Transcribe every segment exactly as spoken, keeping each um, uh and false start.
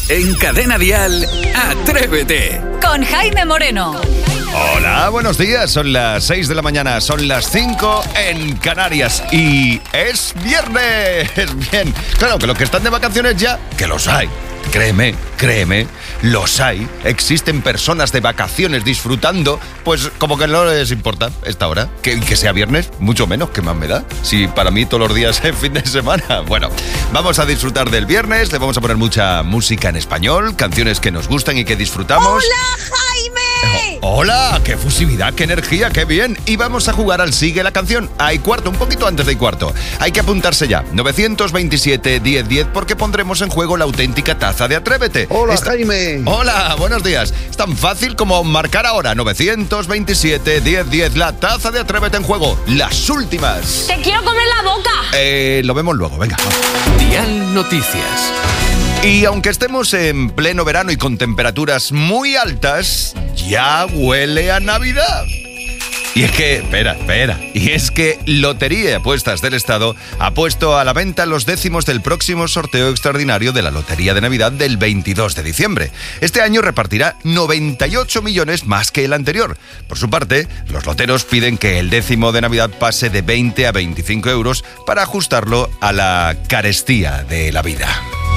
En Cadena Dial, Atrévete. Con Jaime Moreno. Hola, buenos días. Son las seis de la mañana, son las cinco en Canarias y es viernes. Bien, claro que los que están de vacaciones ya, que los hay. Créeme, créeme, los hay. Existen personas de vacaciones disfrutando, pues como que no les importa esta hora. Que, que sea viernes, mucho menos, que más me da. Si para mí todos los días es fin de semana. Bueno, vamos a disfrutar del viernes, le vamos a poner mucha música en español, canciones que nos gustan y que disfrutamos. ¡Hola, Jaime! Oh, ¡Hola! ¡Qué fusividad, qué energía, qué bien! Y vamos a jugar al Sigue la Canción. Hay cuarto, un poquito antes de cuarto. Hay que apuntarse ya. nueve veintisiete, diez diez, porque pondremos en juego la auténtica taza de Atrévete. Hola, Esta... Jaime. Hola, buenos días. Es tan fácil como marcar ahora. nueve veintisiete, diez diez. La taza de Atrévete en juego. Las últimas. ¡Te quiero comer la boca! Eh, lo vemos luego, venga. Dial Noticias. Y aunque estemos en pleno verano y con temperaturas muy altas, ya huele a Navidad. Y es que, espera, espera, y es que Lotería y Apuestas del Estado ha puesto a la venta los décimos del próximo sorteo extraordinario de la Lotería de Navidad del veintidós de diciembre. Este año repartirá noventa y ocho millones más que el anterior. Por su parte, los loteros piden que el décimo de Navidad pase de veinte a veinticinco euros para ajustarlo a la carestía de la vida.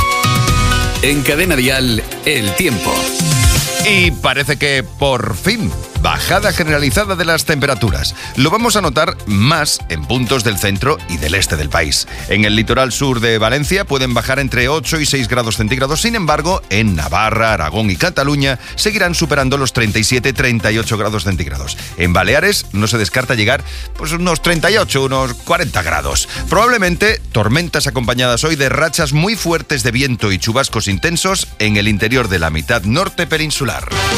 En Cadena Dial, el tiempo. Y parece que por fin, bajada generalizada de las temperaturas. Lo vamos a notar más en puntos del centro y del este del país. En el litoral sur de Valencia pueden bajar entre ocho y seis grados centígrados. Sin embargo, en Navarra, Aragón y Cataluña seguirán superando los treinta y siete a treinta y ocho grados centígrados. En Baleares no se descarta llegar pues unos treinta y ocho, unos cuarenta grados. Probablemente tormentas acompañadas hoy de rachas muy fuertes de viento y chubascos intensos en el interior de la mitad norte peninsular.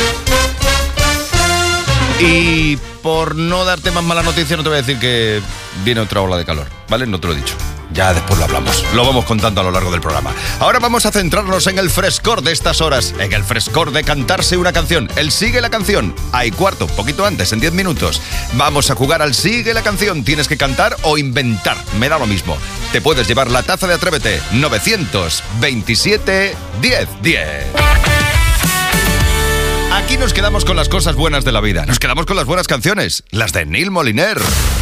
Y por no darte más mala noticia, no te voy a decir que viene otra ola de calor, ¿vale? No te lo he dicho. Ya después lo hablamos. Lo vamos contando a lo largo del programa. Ahora vamos a centrarnos en el frescor de estas horas, en el frescor de cantarse una canción. El Sigue la Canción. Hay cuarto, poquito antes, en diez minutos. Vamos a jugar al Sigue la Canción. Tienes que cantar o inventar. Me da lo mismo. Te puedes llevar la taza de Atrévete. nueve veintisiete, diez diez. Aquí nos quedamos con las cosas buenas de la vida. Nos quedamos con las buenas canciones, las de Neil Moliner.